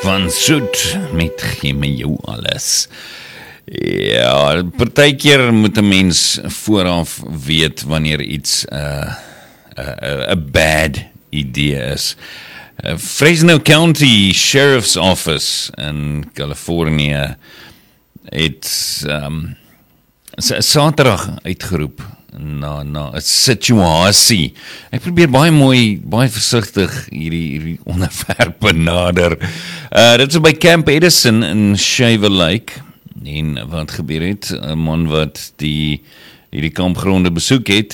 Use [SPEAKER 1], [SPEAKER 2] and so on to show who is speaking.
[SPEAKER 1] van Soet met Gee my jou alles. Ja, partykeer moet 'n mens vooraf weet wanneer iets 'n bad idee is. Fresno County Sheriff's Office in Californië het Saterdag uitgeroep na 'n situasie. Ek probeer baie versigtig hierdie onderwerp benader. Dit is by Camp Edison in Shaver Lake. En wat gebeur het, 'n man wat hierdie kampgronde besoek het,